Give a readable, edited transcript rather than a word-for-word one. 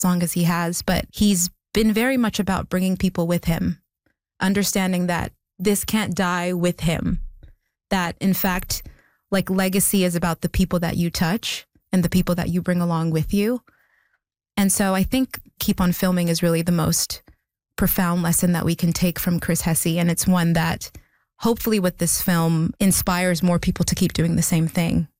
long as he has, but he's been very much about bringing people with him, understanding that this can't die with him, that in fact, like legacy is about the people that you touch and the people that you bring along with you. And so I think Keep on Filming is really the most profound lesson that we can take from Chris Hesse. And it's one that hopefully with this film inspires more people to keep doing the same thing.